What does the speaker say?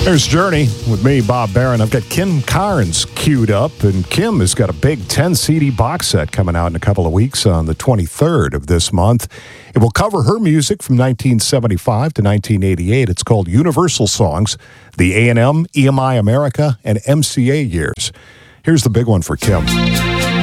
There's Journey with me, Bob Barron. I've got Kim Carnes queued up, and Kim has got a big 10-CD box set coming out in a couple of weeks on the 23rd of this month. It will cover her music from 1975 to 1988. It's called Universal Songs, the A&M, EMI America, and MCA years. Here's the big one for Kim.